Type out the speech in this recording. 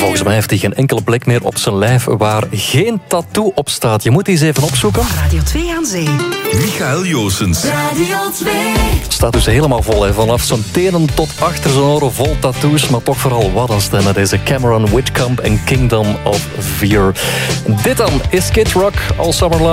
Volgens mij heeft hij geen enkele plek meer op zijn lijf waar geen tattoo op staat. Je moet die eens even opzoeken. Radio 2 aan zee. Michael Joosens. Radio 2. Het staat dus helemaal vol. Hè. Vanaf zijn tenen tot achter zijn oren vol tattoos. Maar toch vooral wat een stemmen. Deze Cameron Whitcomb en Kingdom of Fear. Dit dan is Kid Rock, All Summer Long.